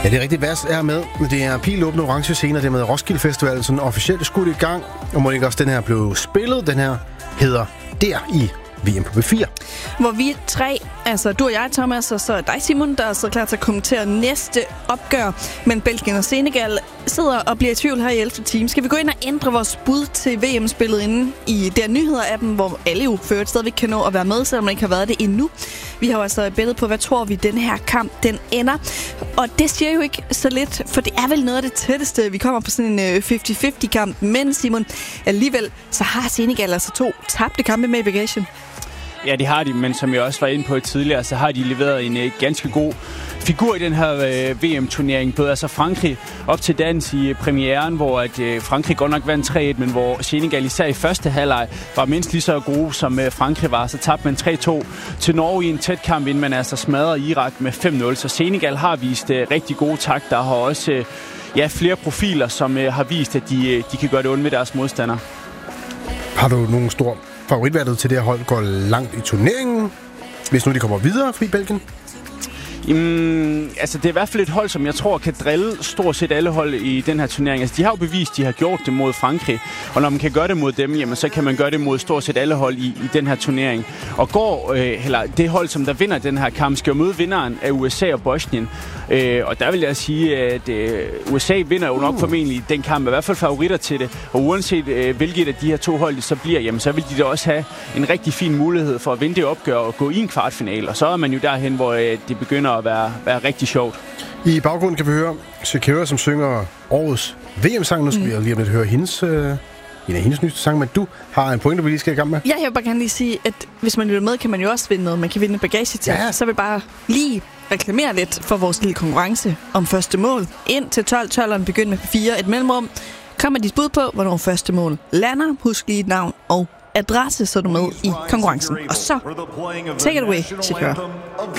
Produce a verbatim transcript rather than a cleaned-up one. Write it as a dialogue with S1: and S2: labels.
S1: Ja, det er rigtigt. Vas er med. Det er pilåbne orange scener, det er med Roskilde Festival, sådan officielt skudt i gang. Og må ikke også den her blev spillet. Den her hedder Der i V M på B fire.
S2: Hvor vi tre, altså du og jeg, Thomas, og så dig, Simon, der er så klar til at kommentere næste opgør. Men Belgien og Senegal sidder og bliver i tvivl her i ellevte time. Skal vi gå ind og ændre vores bud til V M-spillet inde i der nyheder-appen, hvor alle jo før stadigvæk kan nå at være med, selvom man ikke har været det endnu. Vi har jo altså et billede på, hvad tror vi, den her kamp, den ender. Og det siger jo ikke så lidt, for det er vel noget af det tætteste. Vi kommer på sådan en halvtreds halvtreds kamp. Men Simon, alligevel så har Senegal altså to tabte kampe med i bagagen.
S3: Ja, det har de, men som jeg også var inde på tidligere, så har de leveret en uh, ganske god figur i den her uh, V M-turnering. Både altså Frankrig op til dans i uh, premieren, hvor at, uh, Frankrig godt nok vandt tre et, men hvor Senegal især i første halvleg var mindst lige så gode, som uh, Frankrig var. Så tabte man tre to til Norge i en tæt kamp, inden man altså smadrede Irak med fem nul. Så Senegal har vist uh, rigtig gode takter. Der har også uh, ja, flere profiler, som uh, har vist, at de, uh, de kan gøre det ondt med deres modstandere.
S1: Har du nogen stor favoritvalget til det her hold går langt i turneringen, hvis nu de kommer videre fri Belgien?
S3: Jamen, altså det er i hvert fald et hold, som jeg tror kan drille stort set alle hold i den her turnering. Altså de har jo bevist, de har gjort det mod Frankrig, og når man kan gøre det mod dem, jamen så kan man gøre det mod stort set alle hold i, i den her turnering. Og går, øh, eller det hold, som der vinder den her kamp, skal jo møde vinderen af U S A og Bosnien. Øh, og der vil jeg sige, at øh, U S A vinder jo nok formentlig den kamp, i hvert fald favoritter til det. Og uanset øh, hvilket af de her to hold så bliver, jamen så vil de da også have en rigtig fin mulighed for at vinde det opgør og gå i en kvartfinal. Og så er man jo derhen, hvor øh, det begynder at være, være rigtig sjovt.
S1: I baggrunden kan vi høre Shakira, som synger årets V M-sang. Nu skal mm. vi lige om lidt høre hendes, øh, en af hendes nyeste sange, men du har en pointe, vi lige skal i gang med.
S2: Ja, jeg vil bare gerne lige sige, at hvis man lytter med, kan man jo også vinde noget. Man kan vinde bagage til. Ja. Så vil jeg bare lige reklamere lidt for vores lille konkurrence om første mål. Ind til tolv tolv begynd med fire et mellemrum. Kom med dit bud på, hvornår første mål lander. Husk lige et navn og adresse, så er du med i konkurrencen. Og så, take it away, Shakira.